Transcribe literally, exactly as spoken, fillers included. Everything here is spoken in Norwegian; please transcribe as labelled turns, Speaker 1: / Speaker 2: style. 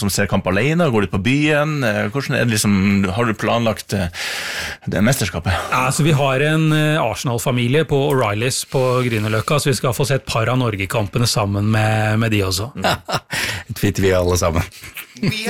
Speaker 1: som ser kamp alene, går litt på byen. Hvordan er det liksom, har du planlagt det mesterskapet?
Speaker 2: Ja, altså vi har en Arsenal-familie på O'Reillys på Grünerløkka, så vi skal få sett par av Norge-kampene sammen med, med de også.
Speaker 3: Twitter vi alle sammen.